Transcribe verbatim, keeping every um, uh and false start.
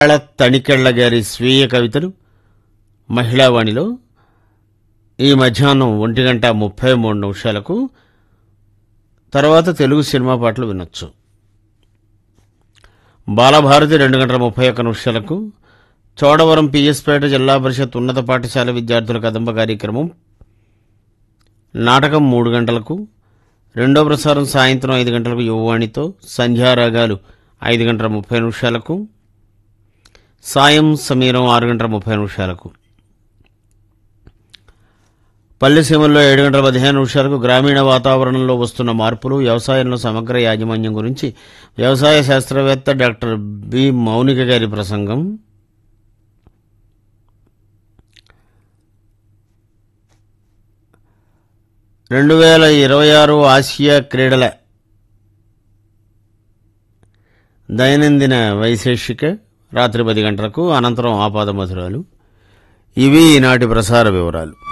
తనికెళ్ల గారి స్వీయ కవితలు మహిళావాణిలో ఈ మధ్యాహ్నం ఒంటి గంట ముప్పై మూడు నిమిషాలకు. తర్వాత తెలుగు సినిమా పాటలు వినొచ్చు. బాలభారతి రెండు గంటల ముప్పై ఒక్క నిమిషాలకు. చోడవరం పిఎస్పేట జిల్లా పరిషత్ ఉన్నత పాఠశాల విద్యార్థుల కదంబ కార్యక్రమం నాటకం మూడు గంటలకు. రెండో ప్రసారం సాయంత్రం ఐదు గంటలకు యువవాణితో సంధ్యారాగాలు ఐదు గంటల ముప్పై నిమిషాలకు. సాయం సమీరం ఆరు గంటల ముప్పై నిమిషాలకు. పల్లెసీమల్లో ఏడు గంటల పదిహేను నిమిషాలకు గ్రామీణ వాతావరణంలో వస్తున్న మార్పులు, వ్యవసాయంలో సమగ్ర యాజమాన్యం గురించి వ్యవసాయ శాస్త్రవేత్త డాక్టర్ బి మౌనిక గారి ప్రసంగం. రెండు వేల ఇరవై ఆరు ఆసియా క్రీడల దైనందిన వైశేషిక రాత్రి పది గంటలకు. అనంతరం ఆపాద మధురాలు. ఇవి ఈనాటి ప్రసార వివరాలు.